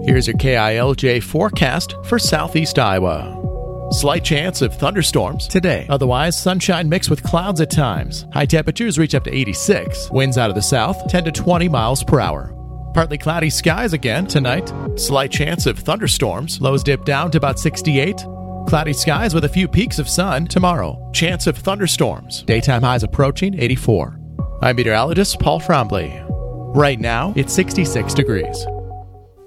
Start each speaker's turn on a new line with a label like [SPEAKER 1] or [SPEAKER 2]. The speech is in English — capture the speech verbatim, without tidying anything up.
[SPEAKER 1] Here's your K I L J forecast for southeast Iowa. Slight chance of thunderstorms today. Otherwise, sunshine mixed with clouds at times. High temperatures reach up to eighty-six. Winds out of the south, ten to twenty miles per hour. Partly cloudy skies again tonight. Slight chance of thunderstorms. Lows dip down to about sixty-eight. Cloudy skies with a few peaks of sun tomorrow. Chance of thunderstorms. Daytime highs approaching eighty-four. I'm meteorologist Paul Frombley. Right now, it's sixty-six degrees.